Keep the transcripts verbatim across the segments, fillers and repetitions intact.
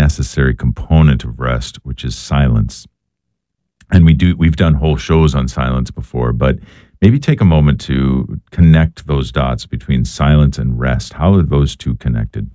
necessary component of rest, which is silence. And we do, we've done whole shows on silence before, but maybe take a moment to connect those dots between silence and rest. How are those two connected?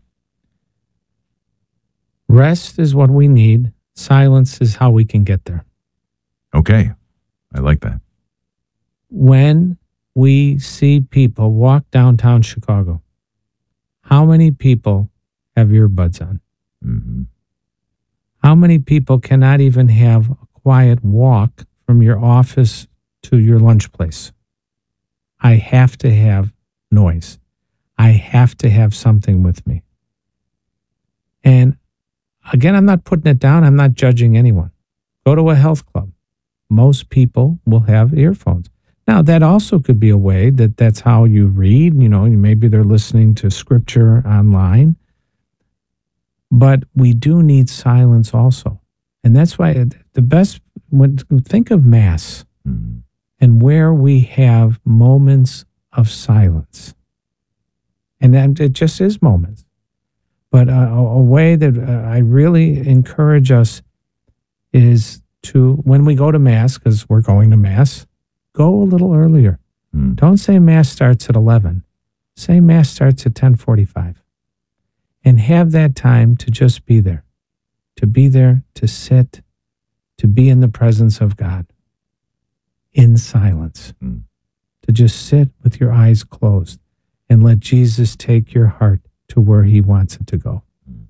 Rest is what we need. Silence is how we can get there. Okay. I like that. When we see people walk downtown Chicago, how many people have earbuds on? Mm-hmm. How many people cannot even have a quiet walk from your office to your lunch place? I have to have noise. I have to have something with me. And again, I'm not putting it down. I'm not judging anyone. Go to a health club. Most people will have earphones. Now, that also could be a way that that's how you read. You know, maybe they're listening to scripture online. But we do need silence also. And that's why the best, when think of Mass Mm-hmm. and where we have moments of silence. And then it just is moments. But a, a way that uh, I really encourage us is to, when we go to Mass, because we're going to Mass, go a little earlier. Mm. Don't say Mass starts at eleven. Say Mass starts at ten forty-five. And have that time to just be there. To be there, to sit, to be in the presence of God. In silence. Mm. To just sit with your eyes closed and let Jesus take your heart to where he wants it to go.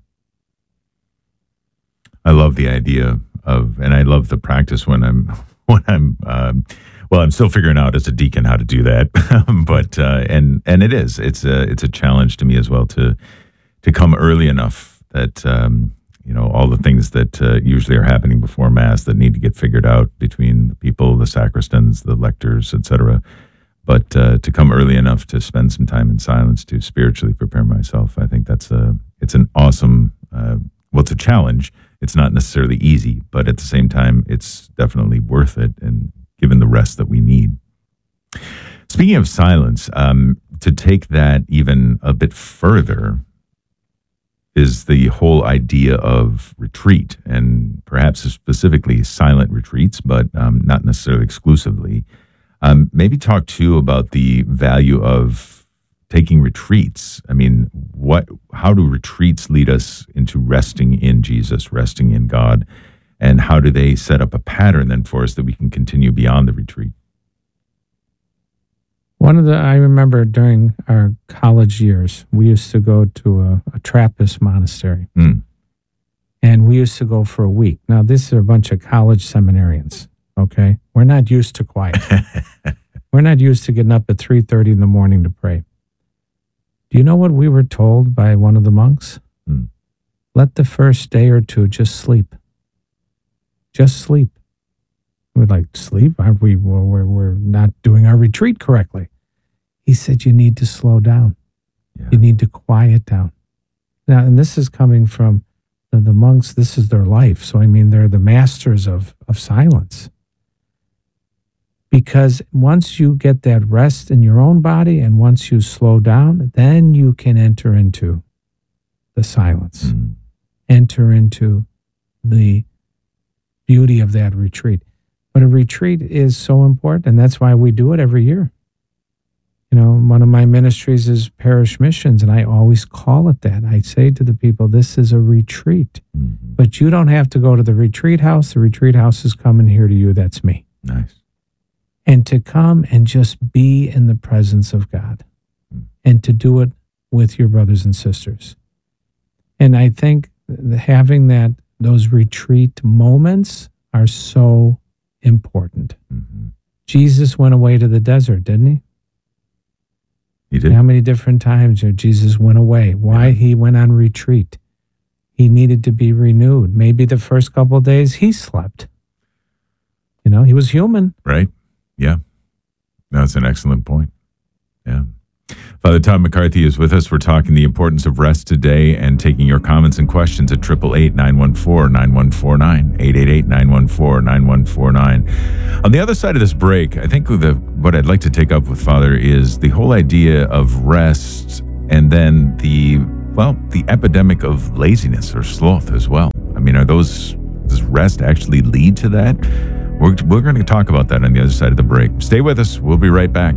I love the idea of, and I love the practice when I'm, when I'm, um, well, I'm still figuring out as a deacon how to do that, but uh, and and it is, it's a it's a challenge to me as well to to come early enough that um, you know, all the things that uh, usually are happening before Mass that need to get figured out between the people, the sacristans, the lectors, et cetera. But uh, to come early enough to spend some time in silence to spiritually prepare myself, I think that's a it's an awesome. Uh, well, it's a challenge. It's not necessarily easy, but at the same time, it's definitely worth it, and given the rest that we need. Speaking of silence, um, to take that even a bit further is the whole idea of retreat, and perhaps specifically silent retreats, but um, not necessarily exclusively. Um, maybe talk too about the value of taking retreats. I mean, what? How do retreats lead us into resting in Jesus, resting in God? And how do they set up a pattern then for us that we can continue beyond the retreat? One of the, I remember during our college years, we used to go to a, a Trappist monastery. Mm. And we used to go for a week. Now, these are a bunch of college seminarians, okay? We're not used to quiet. We're not used to getting up at three thirty in the morning to pray. Do you know what we were told by one of the monks? Mm. Let the first day or two just sleep. Just sleep. We're like, sleep? Aren't we? We're, we're not doing our retreat correctly. He said, you need to slow down. Yeah. You need to quiet down. Now, and this is coming from the, the monks. This is their life. So, I mean, they're the masters of, of silence. Because once you get that rest in your own body and once you slow down, then you can enter into the silence. Mm. Enter into the beauty of that retreat. But a retreat is so important, and that's why we do it every year. You know, one of my ministries is parish missions, and I always call it that. I say to the people, this is a retreat. Mm-hmm. But you don't have to go to the retreat house. The retreat house is coming here to you. That's me. Nice. And to come and just be in the presence of God Mm. and to do it with your brothers and sisters. And I think having that, those retreat moments are so important. Mm-hmm. Jesus went away to the desert, didn't he? He did. How many different times Jesus went away? Why? Yeah. He went on retreat. He needed to be renewed. Maybe the first couple of days he slept. You know, he was human. Right. Yeah. That's an excellent point. Yeah. Father Todd McCarthy is with us. We're talking the importance of rest today and taking your comments and questions at eight eight eight, nine one four, nine one four nine, eight eight eight, nine one four, nine one four nine. On the other side of this break, I think the what I'd like to take up with Father is the whole idea of rest and then the, well, the epidemic of laziness or sloth as well. mean, are those, does rest actually lead to that? We're, we're going to talk about that on the other side of the break. Stay with us. We'll be right back.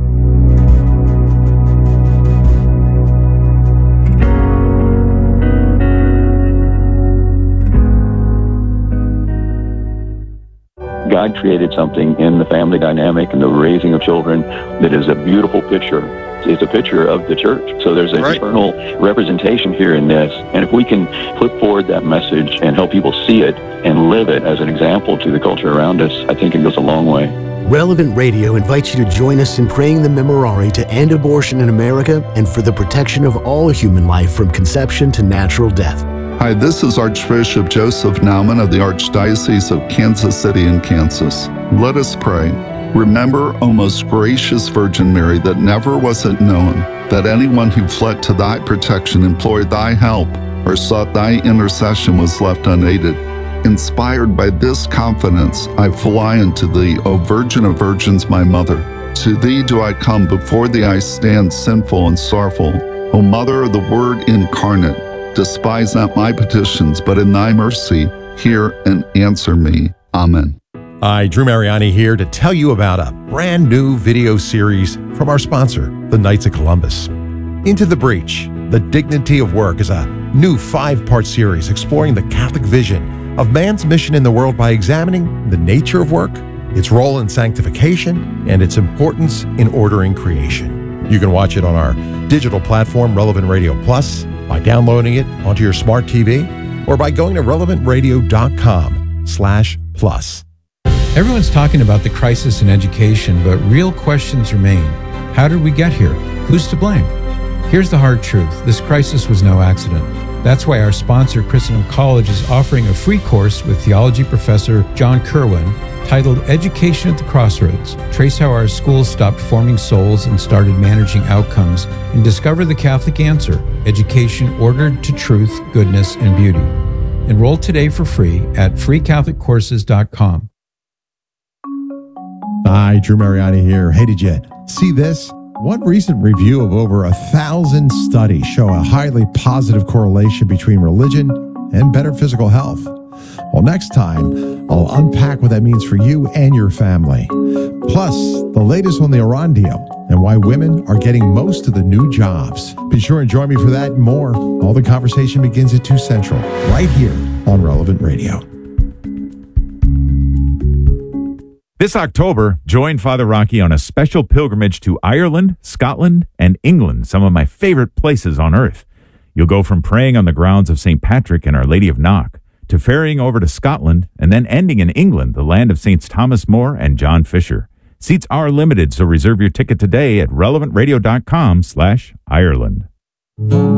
God created something in the family dynamic and the raising of children that is a beautiful picture. It's a picture of the church. So there's an Right. eternal representation here in this. And if we can put forward that message and help people see it and live it as an example to the culture around us, I think it goes a long way. Relevant Radio invites you to join us in praying the Memorare to end abortion in America and for the protection of all human life from conception to natural death. Hi, this is Archbishop Joseph Naumann of the Archdiocese of Kansas City in Kansas. Let us pray. Remember, O most gracious Virgin Mary, that never was it known that anyone who fled to thy protection, implored thy help, or sought thy intercession was left unaided. Inspired by this confidence, I fly unto thee, O Virgin of Virgins, my Mother. To thee do I come, before thee I stand sinful and sorrowful. O Mother of the Word incarnate, despise not my petitions, but in thy mercy, hear and answer me. Amen. Hi, Drew Mariani here to tell you about a brand new video series from our sponsor, the Knights of Columbus. Into the Breach, The Dignity of Work is a new five-part series exploring the Catholic vision of man's mission in the world by examining the nature of work, its role in sanctification, and its importance in ordering creation. You can watch it on our digital platform, Relevant Radio Plus, by downloading it onto your smart T V, or by going to relevant radio dot com slash plus. Everyone's talking about the crisis in education, but real questions remain. How did we get here? Who's to blame? Here's the hard truth. This crisis was no accident. That's why our sponsor, Christendom College, is offering a free course with theology professor John Kerwin titled Education at the Crossroads. Trace how our schools stopped forming souls and started managing outcomes, and discover the Catholic answer: education ordered to truth, goodness, and beauty. Enroll today for free at free catholic courses dot com. Hi, Drew Mariani here. Hey, did you see this? One recent review of over a thousand studies show a highly positive correlation between religion and better physical health. Well, next time, I'll unpack what that means for you and your family. Plus, the latest on the Iran deal and why women are getting most of the new jobs. Be sure and join me for that and more. All the conversation begins at two Central, right here on Relevant Radio. This October, join Father Rocky on a special pilgrimage to Ireland, Scotland, and England, some of my favorite places on earth. You'll go from praying on the grounds of Saint Patrick and Our Lady of Knock to ferrying over to Scotland and then ending in England, the land of Saints Thomas More and John Fisher. Seats are limited, so reserve your ticket today at relevant radio dot com slash Ireland.